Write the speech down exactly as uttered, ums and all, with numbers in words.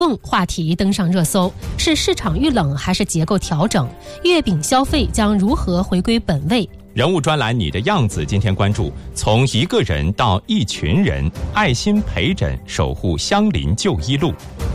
泵话题登上热搜，是市场遇冷还是结构调整？月饼消费将如何回归本位？ 人物专栏你的样子，今天关注从一个人到一群人，爱心陪诊守护相邻就医路。